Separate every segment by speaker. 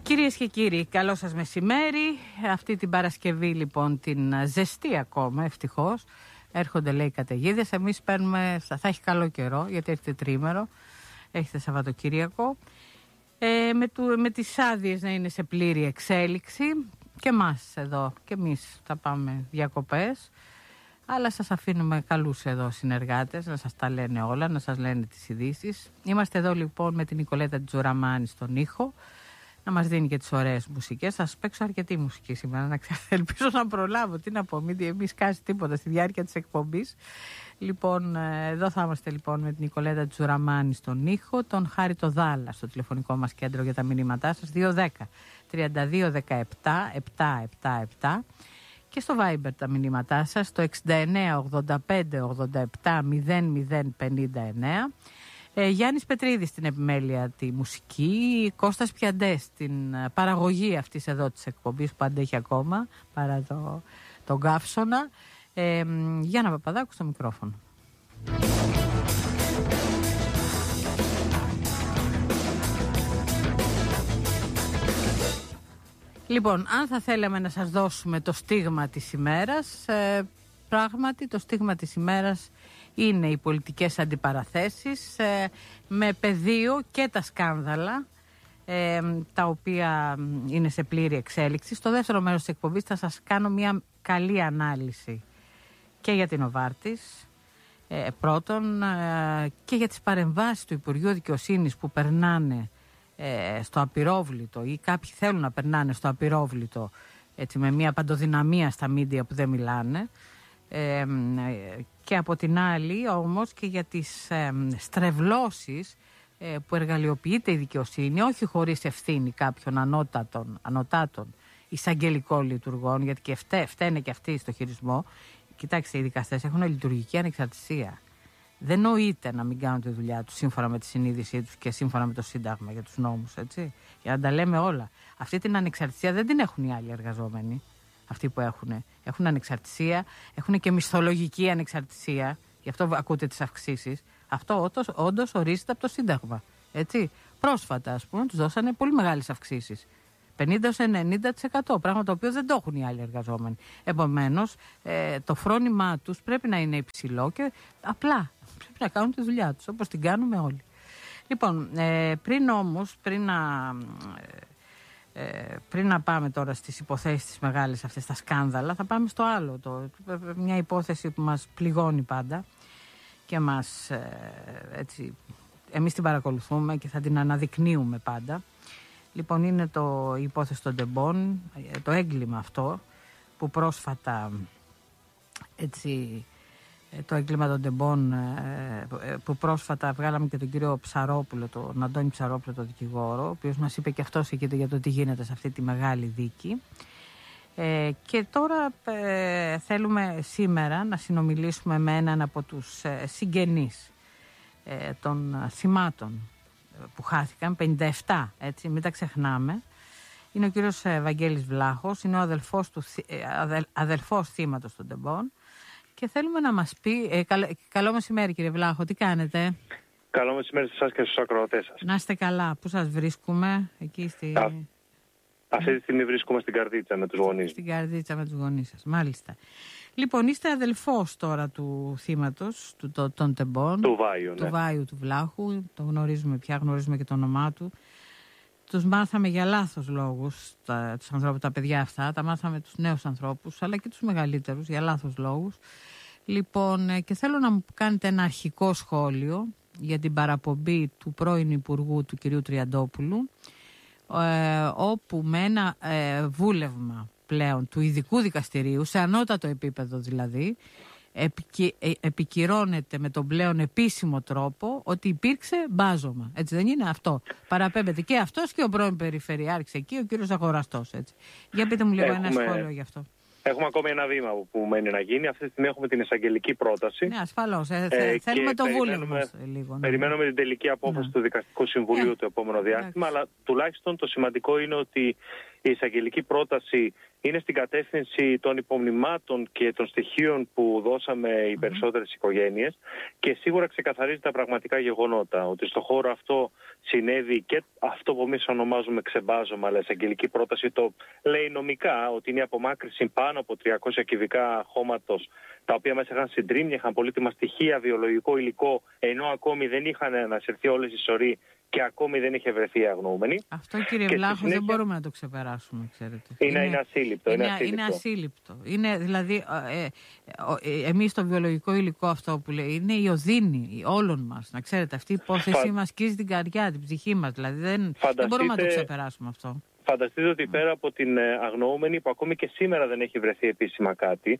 Speaker 1: Κυρίες και κύριοι, καλό σας μεσημέρι. Αυτή την Παρασκευή λοιπόν, την ζεστή ακόμα ευτυχώς, έρχονται λέει καταιγίδες. Εμείς παίρνουμε, θα έχει καλό καιρό γιατί έρχεται τρίμερο, έχετε Σαββατοκύριακο. Με τις άδειες να είναι σε πλήρη εξέλιξη και εμάς εδώ, και εμείς θα πάμε διακοπές. Αλλά σας αφήνουμε καλούς εδώ συνεργάτες να σας τα λένε όλα, να σας λένε τις ειδήσεις. Είμαστε εδώ λοιπόν με την Νικολέτα Τζουραμάνη στον ήχο, να μας δίνει και τις ωραίες μουσικές. Θα σας παίξω αρκετή μουσική σήμερα, να ξέρετε. Ελπίζω να προλάβω, τι να πω, μην σκάσει τίποτα στη διάρκεια της εκπομπής. Λοιπόν, εδώ θα είμαστε λοιπόν με την Νικολέτα Τζουραμάνη στον ήχο, τον Χάρη το Δάλα στο τηλεφωνικό μας κέντρο για τα μηνύματά σας, 210-3217-777. Και στο Viber τα μηνύματά σας, το 69-85-87-0059. Γιάννης Πετρίδης στην επιμέλεια τη μουσική, Κώστας Πιαντές στην παραγωγή αυτής εδώ της εκπομπής που αντέχει ακόμα παρά τον καύσωνα. Γιάννα Παπαδάκου στο μικρόφωνο. Λοιπόν, αν θα θέλαμε να σας δώσουμε το στίγμα της ημέρας, πράγματι το στίγμα της ημέρας είναι οι πολιτικές αντιπαραθέσεις με πεδίο και τα σκάνδαλα τα οποία είναι σε πλήρη εξέλιξη. Στο δεύτερο μέρος της εκπομπής θα σας κάνω μια καλή ανάλυση και για την Νοβάρτης πρώτον και για τις παρεμβάσεις του Υπουργείου Δικαιοσύνης που περνάνε στο απειρόβλητο ή κάποιοι θέλουν να περνάνε στο απειρόβλητο, έτσι, με μια παντοδυναμία στα μίντια που δεν μιλάνε, και από την άλλη όμως και για τις στρεβλώσεις που εργαλειοποιείται η δικαιοσύνη, όχι χωρίς ευθύνη κάποιων ανωτάτων εισαγγελικών λειτουργών, γιατί και φταίνε και αυτοί στο χειρισμό. Κοιτάξτε, οι δικαστές έχουν λειτουργική ανεξαρτησία. Δεν νοείται να μην κάνουν τη δουλειά τους σύμφωνα με τη συνείδησή τους και σύμφωνα με το Σύνταγμα για τους νόμους, έτσι. Για να τα λέμε όλα. Αυτή την ανεξαρτησία δεν την έχουν οι άλλοι εργαζόμενοι. Αυτοί που έχουν ανεξαρτησία, έχουν και μισθολογική ανεξαρτησία. Γι' αυτό ακούτε τις αυξήσεις. Αυτό όντως ορίζεται από το Σύνταγμα. Έτσι. Πρόσφατα, ας πούμε, τους δώσανε πολύ μεγάλες αυξήσεις. 50-90%, πράγμα το οποίο δεν το έχουν οι άλλοι εργαζόμενοι. Επομένως, το φρόνημά τους πρέπει να είναι υψηλό και απλά πρέπει να κάνουν τη δουλειά τους, όπως την κάνουμε όλοι. Λοιπόν, πριν να πάμε τώρα στις υποθέσεις τις μεγάλες αυτές, τα σκάνδαλα, θα πάμε στο άλλο. Μια υπόθεση που μας πληγώνει πάντα και μας, έτσι, εμείς την παρακολουθούμε και θα την αναδεικνύουμε πάντα. Λοιπόν, είναι η υπόθεση των Ντεμπών, το έγκλημα αυτό που πρόσφατα, έτσι, το έγκλημα των Ντεμπών που πρόσφατα βγάλαμε και τον κύριο Ψαρόπουλο, τον Αντώνη Ψαρόπουλο, τον δικηγόρο, ο οποίος μας είπε και αυτός για το τι γίνεται σε αυτή τη μεγάλη δίκη. Και τώρα θέλουμε σήμερα να συνομιλήσουμε με έναν από τους συγγενείς των θυμάτων που χάθηκαν, 57, έτσι, μην τα ξεχνάμε. Είναι ο κύριος Βαγγέλης Βλάχος, είναι ο αδελφός θύματος των Ντεμπών και θέλουμε να μας πει, καλό μεσημέρι κύριε Βλάχο, τι κάνετε?
Speaker 2: Καλό μεσημέρι σε εσάς και στους ακροατές σας.
Speaker 1: Να είστε καλά, πού σας βρίσκουμε? Εκεί
Speaker 2: αυτή τη στιγμή βρίσκομαι στην Καρδίτσα με τους γονείς. Στην
Speaker 1: Καρδίτσα με τους γονείς σας, μάλιστα. Λοιπόν, είστε αδελφός τώρα του θύματος, των Ντεμπών.
Speaker 2: Του Βάιου, ναι.
Speaker 1: Του Βάιου του Βλάχου, το γνωρίζουμε πια, γνωρίζουμε και το όνομά του. Τους μάθαμε για λάθος λόγους, τους ανθρώπους, τα παιδιά αυτά, τα μάθαμε τους νέους ανθρώπους, αλλά και τους μεγαλύτερους για λάθος λόγους. Λοιπόν, και θέλω να μου κάνετε ένα αρχικό σχόλιο για την παραπομπή του πρώην Υπουργού, του κυρίου Τριαντόπουλου, όπου με ένα βούλευμα πλέον του ειδικού δικαστηρίου, σε ανώτατο επίπεδο δηλαδή, επικυρώνεται με τον πλέον επίσημο τρόπο ότι υπήρξε μπάζωμα. Έτσι δεν είναι αυτό? Παραπέμπεται και αυτός και ο πρώην Περιφερειάρχης εκεί, ο κύριος Αγοραστός. Έτσι. Για πείτε μου λίγο ένα σχόλιο γι' αυτό.
Speaker 2: Έχουμε ακόμη ένα βήμα που μένει να γίνει. Αυτή τη στιγμή έχουμε την εισαγγελική πρόταση.
Speaker 1: Ναι, ασφαλώς. Θέλουμε το βούλευμα λίγο. Ναι.
Speaker 2: Περιμένουμε την τελική απόφαση του Δικαστικού Συμβουλίου το επόμενο διάστημα, αλλά τουλάχιστον το σημαντικό είναι ότι η εισαγγελική πρόταση είναι στην κατεύθυνση των υπομνημάτων και των στοιχείων που δώσαμε οι περισσότερες οικογένειες και σίγουρα ξεκαθαρίζει τα πραγματικά γεγονότα. Ότι στο χώρο αυτό συνέβη και αυτό που εμείς ονομάζουμε ξεμπάζωμα, αλλά εισαγγελική πρόταση το λέει νομικά, ότι είναι η απομάκρυνση πάνω από 300 κυβικά χώματος, τα οποία μέσα είχαν συντρίμμια, είχαν πολύτιμα στοιχεία, βιολογικό υλικό, ενώ ακόμη δεν είχαν ανασυρθεί όλες οι σωροί και ακόμη δεν είχε βρεθεί η αγνοούμενη.
Speaker 1: Αυτό, κύριε Βλάχο, δεν μπορούμε να το ξεπεράσουμε, ξέρετε.
Speaker 2: Είναι ασύλληπτο.
Speaker 1: Είναι ασύλληπτο. Είναι, δηλαδή, εμείς το βιολογικό υλικό αυτό που λέει, είναι η οδύνη όλων μας. Να ξέρετε, αυτή η υπόθεση μας σκίζει την καρδιά, την ψυχή μας. Δηλαδή, δεν μπορούμε να το ξεπεράσουμε αυτό.
Speaker 2: Φανταστείτε ότι πέρα από την αγνοούμενη, που ακόμη και σήμερα δεν έχει βρεθεί επίσημα κάτι,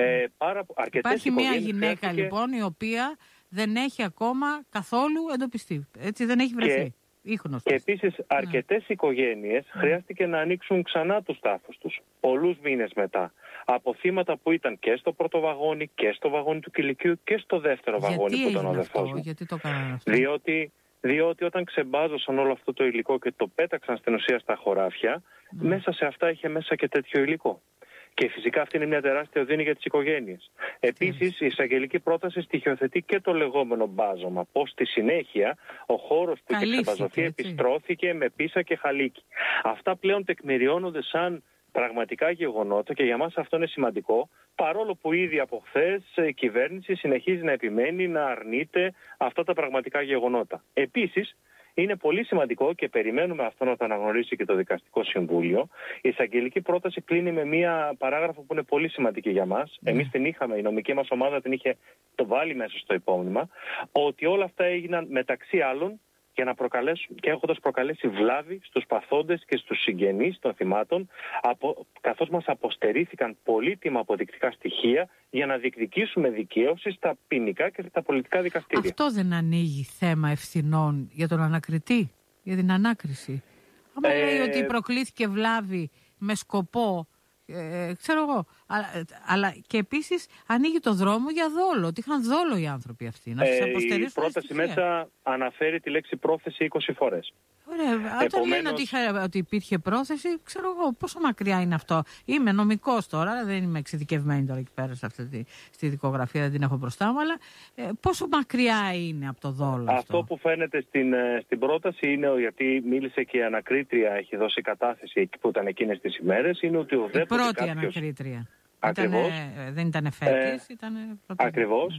Speaker 1: υπάρχει μια γυναίκα λοιπόν η οποία δεν έχει ακόμα καθόλου εντοπιστεί. Έτσι, δεν έχει βρεθεί.
Speaker 2: Και επίσης αρκετές οικογένειες χρειάστηκε να ανοίξουν ξανά τους τάφους τους πολλούς μήνες μετά. Από θύματα που ήταν και στο πρώτο βαγόνι και στο βαγόνι του κηλικείου και στο δεύτερο βαγόνι που ήταν ο αδερφός μου.
Speaker 1: Γιατί το κάνανε αυτό?
Speaker 2: Διότι όταν ξεμπάζωσαν όλο αυτό το υλικό και το πέταξαν στην ουσία στα χωράφια, μέσα σε αυτά είχε μέσα και τέτοιο υλικό. Και φυσικά αυτή είναι μια τεράστια οδύνη για τις οικογένειες. Επίσης, η εισαγγελική πρόταση στοιχειοθετεί και το λεγόμενο μπάζωμα. Πώς στη συνέχεια ο χώρος που είχε ξεμπαζωθεί επιστρώθηκε με πίσα και χαλίκι. Αυτά πλέον τεκμηριώνονται σαν πραγματικά γεγονότα και για μας αυτό είναι σημαντικό, παρόλο που ήδη από χθες η κυβέρνηση συνεχίζει να επιμένει να αρνείται αυτά τα πραγματικά γεγονότα. Επίσης, είναι πολύ σημαντικό και περιμένουμε αυτό να το αναγνωρίσει και το Δικαστικό Συμβούλιο. Η εισαγγελική πρόταση κλείνει με μία παράγραφο που είναι πολύ σημαντική για μας. Εμείς την είχαμε, η νομική μας ομάδα την είχε το βάλει μέσα στο υπόμνημα, ότι όλα αυτά έγιναν μεταξύ άλλων για να προκαλέσουν και έχοντας προκαλέσει βλάβη στους παθόντες και στους συγγενείς των θυμάτων, καθώς μας αποστερήθηκαν πολύτιμα αποδεικτικά στοιχεία για να διεκδικήσουμε δικαίωση στα ποινικά και στα πολιτικά δικαστήρια.
Speaker 1: Αυτό δεν ανοίγει θέμα ευθυνών για τον ανακριτή, για την ανάκριση? Άμα λέει ότι προκλήθηκε βλάβη με σκοπό, ξέρω εγώ, αλλά και επίσης ανοίγει το δρόμο για δόλο, ότι είχαν δόλο οι άνθρωποι αυτοί. Να τους αποστερήσουν.
Speaker 2: Η πρόταση μέσα αναφέρει τη λέξη πρόθεση 20 φορές.
Speaker 1: Ωραία, όταν λένε ότι υπήρχε πρόθεση, ξέρω εγώ πόσο μακριά είναι αυτό. Είμαι νομικός τώρα, δεν είμαι εξειδικευμένη τώρα εκεί πέρα στη δικογραφία, δεν την έχω μπροστά μου, αλλά πόσο μακριά είναι από το δόλο αυτό?
Speaker 2: Αυτό που φαίνεται στην πρόταση είναι, γιατί μίλησε και η ανακρίτρια, έχει δώσει κατάθεση εκεί που ήταν εκείνες τις ημέρες, είναι ότι
Speaker 1: η πρώτη ανακρίτρια. Δεν ήταν φέτης, ήταν
Speaker 2: ακριβώς.